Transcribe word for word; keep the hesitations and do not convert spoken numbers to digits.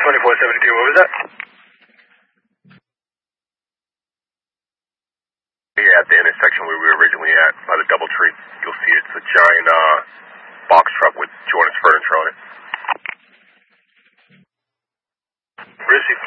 twenty-four seventy-two, what was that? Yeah, at the intersection where we were originally at, by the Double Tree. You'll see it's a giant uh, box truck with Jordan's furniture on it. Where is he?